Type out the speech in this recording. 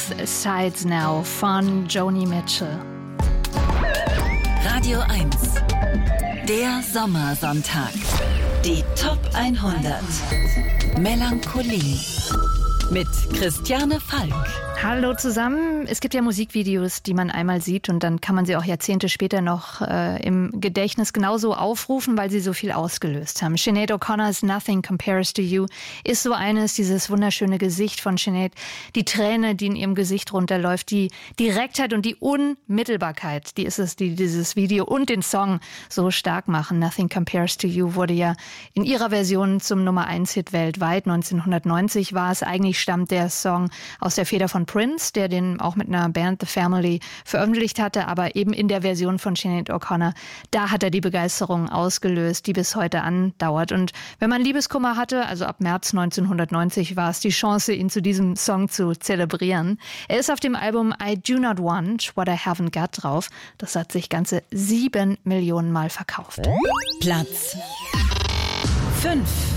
Both Sides Now von Joni Mitchell. Radio 1, der Sommersonntag. Die Top 100. Melancholie mit Christiane Falk. Hallo zusammen. Es gibt ja Musikvideos, die man einmal sieht und dann kann man sie auch Jahrzehnte später noch im Gedächtnis genauso aufrufen, weil sie so viel ausgelöst haben. Sinead O'Connor's Nothing Compares to You ist so eines, dieses wunderschöne Gesicht von Sinead, die Träne, die in ihrem Gesicht runterläuft, die Direktheit und die Unmittelbarkeit, die ist es, die dieses Video und den Song so stark machen. Nothing Compares to You wurde ja in ihrer Version zum Nummer-1-Hit weltweit. 1990 war es. Eigentlich stammt der Song aus der Feder von Prince, der den auch mit einer Band The Family veröffentlicht hatte, aber eben in der Version von Sinead O'Connor, da hat er die Begeisterung ausgelöst, die bis heute andauert. Und wenn man Liebeskummer hatte, also ab März 1990, war es die Chance, ihn zu diesem Song zu zelebrieren. Er ist auf dem Album I Do Not Want What I Haven't Got drauf. Das hat sich ganze 7 Millionen Mal verkauft. Platz 5.